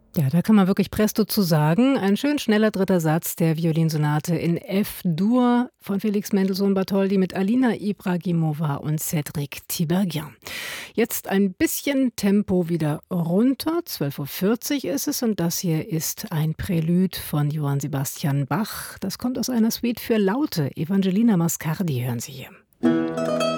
Ja, da kann man wirklich presto zu sagen. Ein schön schneller dritter Satz der Violinsonate in F-Dur von Felix Mendelssohn-Bartholdy mit Alina Ibragimova und Cédric Tiberghien. Jetzt ein bisschen Tempo wieder runter. 12:40 ist es und das hier ist ein Prälude von Johann Sebastian Bach. Das kommt aus einer Suite für Laute. Evangelina Mascardi hören Sie hier.